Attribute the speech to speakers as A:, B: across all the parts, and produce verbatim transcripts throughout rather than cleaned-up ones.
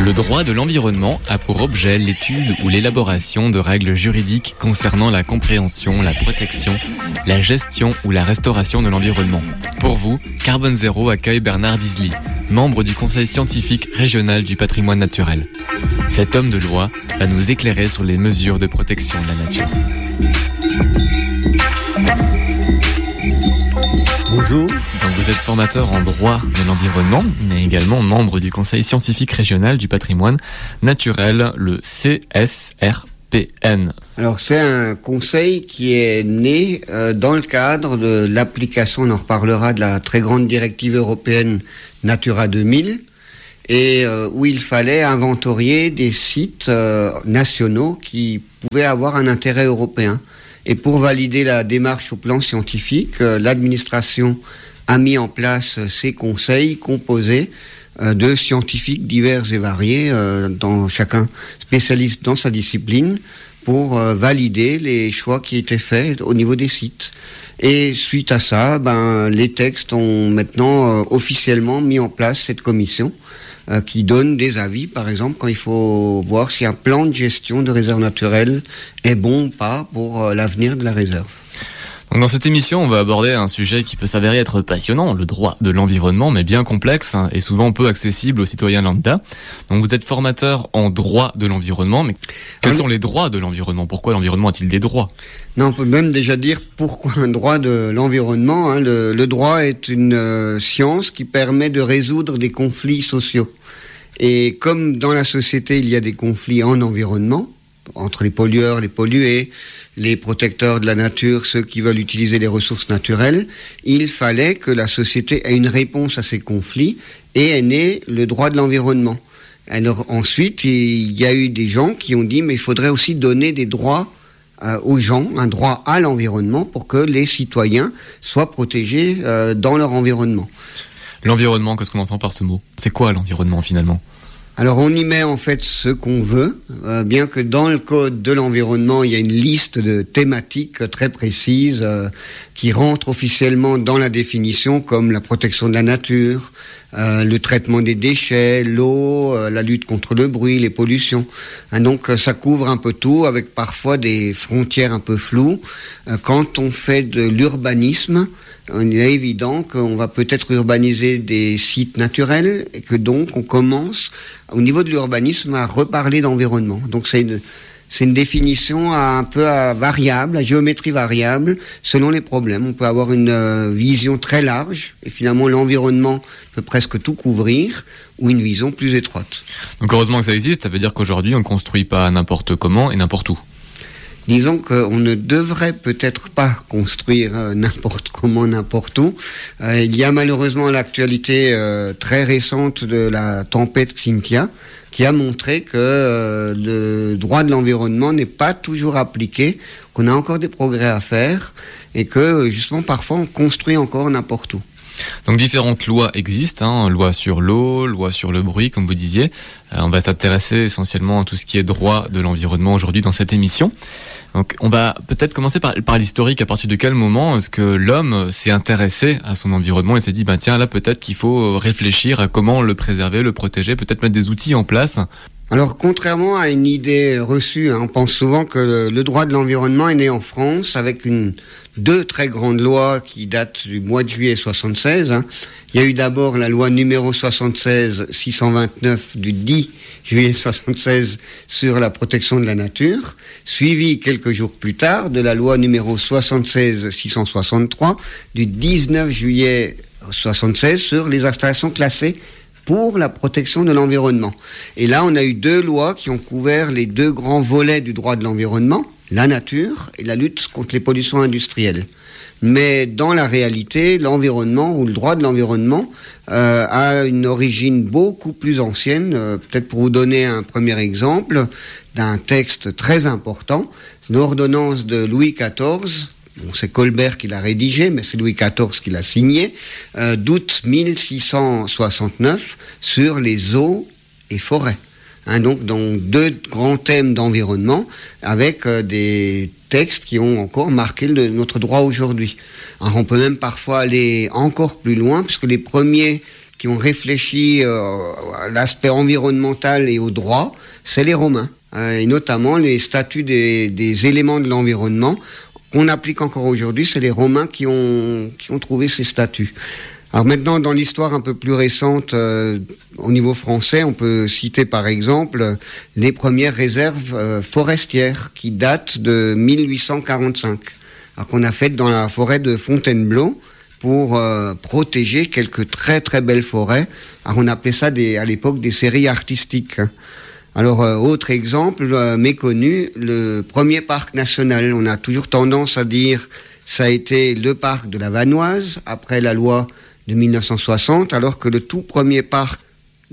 A: Le droit de l'environnement a pour objet l'étude ou l'élaboration de règles juridiques concernant la compréhension, la protection, la gestion ou la restauration de l'environnement. Pour vous, Carbone Zéro accueille Bernard Disely, membre du Conseil scientifique régional du patrimoine naturel. Cet homme de loi va nous éclairer sur les mesures de protection de la nature.
B: Bonjour.
A: Donc vous êtes formateur en droit de l'environnement, mais également membre du Conseil scientifique régional du patrimoine naturel, le C S R P N.
B: Alors c'est un conseil qui est né euh, dans le cadre de l'application, on en reparlera, de la très grande directive européenne Natura deux mille, et euh, où il fallait inventorier des sites euh, nationaux qui pouvaient avoir un intérêt européen. Et pour valider la démarche au plan scientifique, euh, l'administration a mis en place ces conseils composés euh, de scientifiques divers et variés, euh, dans, chacun spécialiste dans sa discipline, pour euh, valider les choix qui étaient faits au niveau des sites. Et suite à ça, ben, les textes ont maintenant euh, officiellement mis en place cette commission euh, qui donne des avis, par exemple, quand il faut voir si un plan de gestion de réserve naturelle est bon ou pas pour euh, l'avenir de la réserve.
A: Donc dans cette émission, on va aborder un sujet qui peut s'avérer être passionnant, le droit de l'environnement, mais bien complexe hein, et souvent peu accessible aux citoyens lambda. Donc vous êtes formateur en droit de l'environnement, mais quels sont les droits de l'environnement ? Pourquoi l'environnement a-t-il des droits ?
B: Non, on peut même déjà dire pourquoi un droit de l'environnement. Hein. Le, le droit est une euh, science qui permet de résoudre des conflits sociaux. Et comme dans la société, il y a des conflits en environnement, entre les pollueurs, les pollués, les protecteurs de la nature, ceux qui veulent utiliser les ressources naturelles, il fallait que la société ait une réponse à ces conflits et est né le droit de l'environnement. Alors ensuite, il y a eu des gens qui ont dit mais il faudrait aussi donner des droits euh, aux gens, un droit à l'environnement pour que les citoyens soient protégés euh, dans leur environnement.
A: L'environnement, qu'est-ce qu'on entend par ce mot ? C'est quoi l'environnement finalement ?
B: Alors on y met en fait ce qu'on veut, euh, bien que dans le code de l'environnement, il y a une liste de thématiques très précises euh, qui rentrent officiellement dans la définition, comme la protection de la nature, euh, le traitement des déchets, l'eau, euh, la lutte contre le bruit, les pollutions. Hein, donc ça couvre un peu tout, avec parfois des frontières un peu floues. Euh, quand on fait de l'urbanisme, il est évident qu'on va peut-être urbaniser des sites naturels et que donc on commence au niveau de l'urbanisme à reparler d'environnement. Donc c'est une, c'est une définition à, un peu à variable, à géométrie variable selon les problèmes. On peut avoir une euh, vision très large et finalement l'environnement peut presque tout couvrir, ou une vision plus étroite.
A: Donc heureusement que ça existe, ça veut dire qu'aujourd'hui on ne construit pas n'importe comment et n'importe où.
B: Disons qu'on ne devrait peut-être pas construire euh, n'importe comment, n'importe où. Euh, il y a malheureusement l'actualité euh, très récente de la tempête Xynthia qui a montré que euh, le droit de l'environnement n'est pas toujours appliqué, qu'on a encore des progrès à faire et que justement parfois on construit encore n'importe où.
A: Donc différentes lois existent, hein, loi sur l'eau, loi sur le bruit, comme vous disiez. Euh, on va s'intéresser essentiellement à tout ce qui est droit de l'environnement aujourd'hui dans cette émission. Donc on va peut-être commencer par, par l'historique. À partir de quel moment est-ce que l'homme s'est intéressé à son environnement et s'est dit, ben tiens, là peut-être qu'il faut réfléchir à comment le préserver, le protéger, peut-être mettre des outils en place.
B: Alors, contrairement à une idée reçue, hein, on pense souvent que le, le droit de l'environnement est né en France avec une, deux très grandes lois qui datent du mois de juillet soixante-seize. Hein. Il y a eu d'abord la loi numéro soixante-seize six cent vingt-neuf du dix juillet soixante-seize sur la protection de la nature, suivie quelques jours plus tard de la loi numéro soixante-seize six cent soixante-trois du dix-neuf juillet soixante-seize sur les installations classées pour la protection de l'environnement. Et là, on a eu deux lois qui ont couvert les deux grands volets du droit de l'environnement, la nature et la lutte contre les pollutions industrielles. Mais dans la réalité, l'environnement ou le droit de l'environnement euh, a une origine beaucoup plus ancienne. Euh, peut-être pour vous donner un premier exemple d'un texte très important, l'ordonnance de Louis quatorze, bon, c'est Colbert qui l'a rédigé, mais c'est Louis quatorze qui l'a signé, euh, d'août mille six cent soixante-neuf sur les eaux et forêts. Hein, donc, dans deux grands thèmes d'environnement, avec euh, des textes qui ont encore marqué le, notre droit aujourd'hui. Alors, on peut même parfois aller encore plus loin, puisque les premiers qui ont réfléchi euh, à l'aspect environnemental et au droit, c'est les Romains. Euh, et notamment les statuts des, des éléments de l'environnement qu'on applique encore aujourd'hui, c'est les Romains qui ont, qui ont trouvé ces statuts. Alors maintenant, dans l'histoire un peu plus récente, euh, au niveau français, on peut citer par exemple les premières réserves euh, forestières qui datent de mille huit cent quarante-cinq, alors qu'on a faites dans la forêt de Fontainebleau pour euh, protéger quelques très très belles forêts. Alors on appelait ça des, à l'époque des séries artistiques. Alors, euh, autre exemple euh, méconnu, le premier parc national. On a toujours tendance à dire ça a été le parc de la Vanoise, après la loi de mille neuf cent soixante, alors que le tout premier parc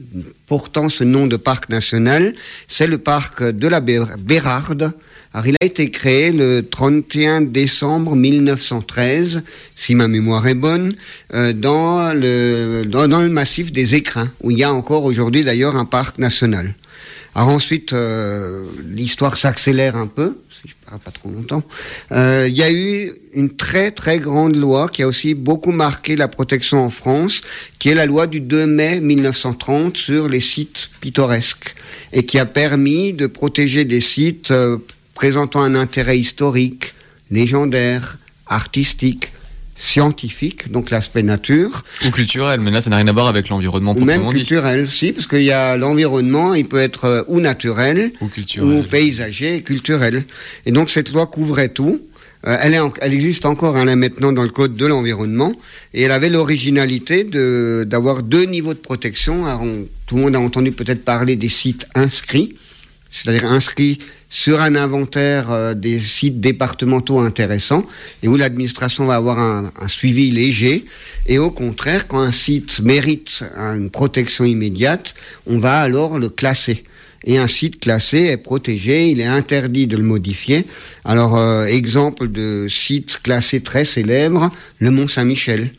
B: portant ce nom de parc national, c'est le parc de la Bérarde. Alors, il a été créé le trente et un décembre mille neuf cent treize, si ma mémoire est bonne, euh, dans, le, dans, dans le massif des Écrins, où il y a encore aujourd'hui d'ailleurs un parc national. Alors ensuite, euh, l'histoire s'accélère un peu, si je ne parle pas trop longtemps. Euh, il y a eu une très très grande loi qui a aussi beaucoup marqué la protection en France, qui est la loi du deux mai mille neuf cent trente sur les sites pittoresques, et qui a permis de protéger des sites euh, présentant un intérêt historique, légendaire, artistique, scientifique, donc l'aspect nature.
A: Ou culturel, mais là ça n'a rien à voir avec l'environnement proprement dit.
B: Même culturel, si, parce qu'il y a l'environnement, il peut être euh, ou naturel,
A: ou, culturel.
B: ou paysager, et culturel. Et donc cette loi couvrait tout. Euh, elle, est en, elle existe encore hein, là maintenant dans le code de l'environnement, et elle avait l'originalité de, d'avoir deux niveaux de protection. Alors, on, tout le monde a entendu peut-être parler des sites inscrits, c'est-à-dire inscrits sur un inventaire euh, des sites départementaux intéressants et où l'administration va avoir un, un suivi léger. Et au contraire, quand un site mérite une protection immédiate, on va alors le classer. Et un site classé est protégé, il est interdit de le modifier. Alors, euh, exemple de site classé très célèbre, le Mont Saint-Michel.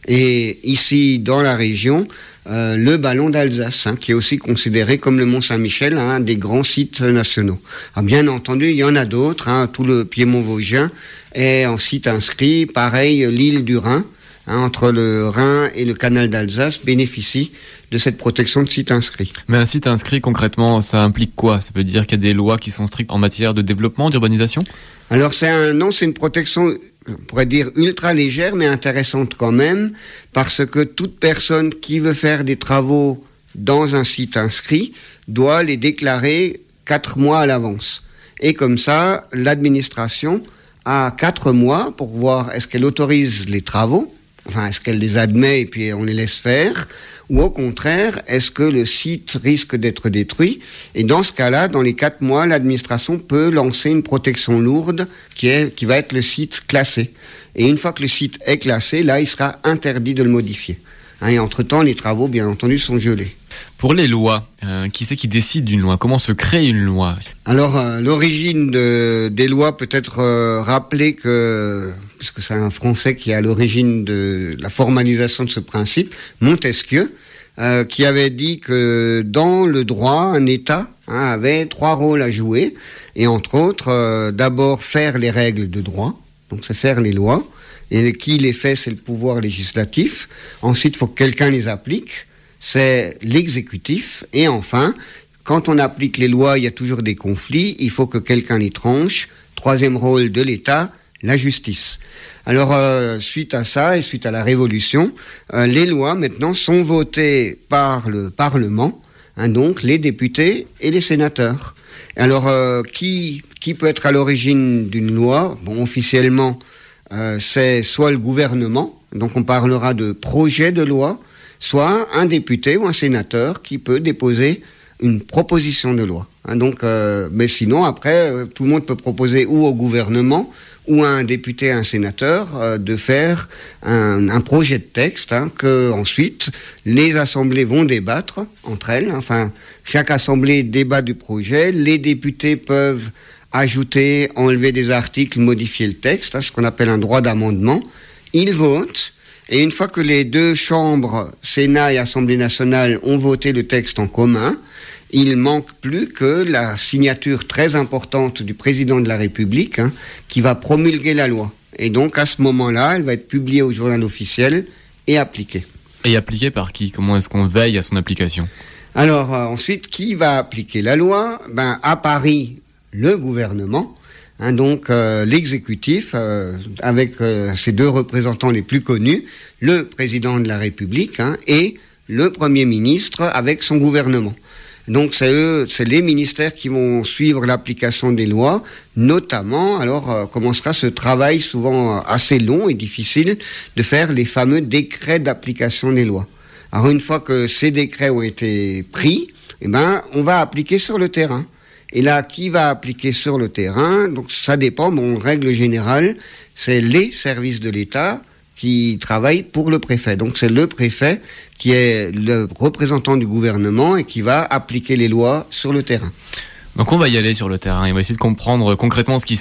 B: Et ici, dans la région, Euh, le ballon d'Alsace, hein, qui est aussi considéré comme le Mont Saint-Michel, hein, un des grands sites nationaux. Alors, bien entendu, il y en a d'autres, hein, tout le Piémont vosgien est en site inscrit, pareil, l'île du Rhin, hein, entre le Rhin et le canal d'Alsace, bénéficie de cette protection de site inscrit.
A: Mais un site inscrit, concrètement, ça implique quoi ? Ça veut dire qu'il y a des lois qui sont strictes en matière de développement, d'urbanisation ?
B: Alors, c'est un, non, c'est une protection, on pourrait dire ultra légère, mais intéressante quand même, parce que toute personne qui veut faire des travaux dans un site inscrit doit les déclarer quatre mois à l'avance. Et comme ça, l'administration a quatre mois pour voir est-ce qu'elle autorise les travaux, enfin est-ce qu'elle les admet et puis on les laisse faire, ou au contraire, est-ce que le site risque d'être détruit ? Et dans ce cas-là, dans les quatre mois, l'administration peut lancer une protection lourde qui est, qui va être le site classé. Et une fois que le site est classé, là, il sera interdit de le modifier. Hein, et entre-temps, les travaux, bien entendu, sont gelés.
A: Pour les lois, euh, qui c'est qui décide d'une loi ? Comment se crée une loi ?
B: Alors, euh, l'origine de, des lois peut être euh, rappelée que, puisque c'est un Français qui est à l'origine de la formalisation de ce principe, Montesquieu, euh, qui avait dit que dans le droit, un État hein, avait trois rôles à jouer, et entre autres, euh, d'abord faire les règles de droit, donc c'est faire les lois, et qui les fait, c'est le pouvoir législatif. Ensuite, il faut que quelqu'un les applique, c'est l'exécutif. Et enfin, quand on applique les lois, il y a toujours des conflits, il faut que quelqu'un les tranche. Troisième rôle de l'État, la justice. Alors, euh, suite à ça et suite à la Révolution, euh, les lois maintenant sont votées par le Parlement, hein, donc les députés et les sénateurs. Alors, euh, qui, qui peut être à l'origine d'une loi ? Bon, officiellement, euh, c'est soit le gouvernement, donc on parlera de projet de loi, soit un député ou un sénateur qui peut déposer une proposition de loi. Hein, donc, euh, mais sinon, après, euh, tout le monde peut proposer ou au gouvernement ou à un député, un sénateur, euh, de faire un, un projet de texte hein, que ensuite les assemblées vont débattre entre elles. Enfin, chaque assemblée débat du projet. Les députés peuvent ajouter, enlever des articles, modifier le texte, hein, ce qu'on appelle un droit d'amendement. Ils votent. Et une fois que les deux chambres, Sénat et Assemblée nationale, ont voté le texte en commun, il manque plus que la signature très importante du président de la République hein, qui va promulguer la loi. Et donc à ce moment-là, elle va être publiée au journal officiel et appliquée.
A: Et appliquée par qui? Comment est-ce qu'on veille à son application?
B: Alors euh, ensuite, qui va appliquer la loi? Ben, à Paris, le gouvernement, hein, donc euh, l'exécutif, euh, avec euh, ses deux représentants les plus connus, le président de la République hein, et le Premier ministre avec son gouvernement. Donc c'est eux, c'est les ministères qui vont suivre l'application des lois, notamment, alors euh, commencera ce travail souvent euh, assez long et difficile de faire les fameux décrets d'application des lois. Alors une fois que ces décrets ont été pris, eh ben on va appliquer sur le terrain. Et là, qui va appliquer sur le terrain? Donc ça dépend, bon, en règle générale, c'est les services de l'État qui travaillent pour le préfet. Donc c'est le préfet qui est le représentant du gouvernement et qui va appliquer les lois sur le terrain.
A: Donc on va y aller sur le terrain et on va essayer de comprendre concrètement ce qui se